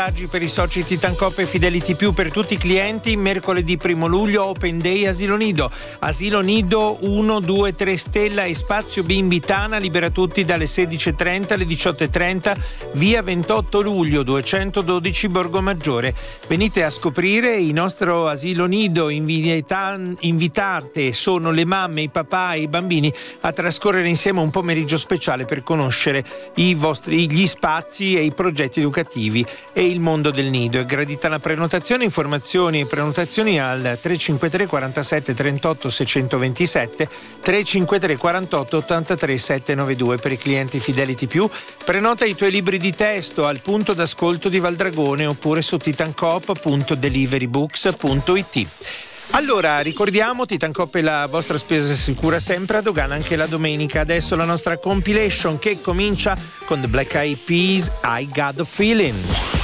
passaggi per i soci Titan Coop e Fidelity Più per tutti i clienti. Mercoledì 1 luglio Open Day Asilo Nido. Asilo Nido 1, 2, 3 stella e spazio bimbi Tana, libera tutti dalle 16.30 alle 18.30, via 28 luglio 212 Borgomaggiore. Venite a scoprire il nostro asilo nido. Invitate sono le mamme, i papà e i bambini a trascorrere insieme un pomeriggio speciale per conoscere gli spazi e i progetti educativi e il mondo del nido. È gradita la prenotazione. Informazioni e prenotazioni al 353 47 38 627, 353 48 83 792 per i clienti Fidelity Più. Prenota i tuoi libri di testo al punto d'ascolto di Valdragone oppure su titancoop.deliverybooks.it. Allora, ricordiamo, Titan Coop è la vostra spesa sicura sempre a dogana anche la domenica. Adesso la nostra compilation che comincia con The Black Eyed Peas, I Got a Feeling.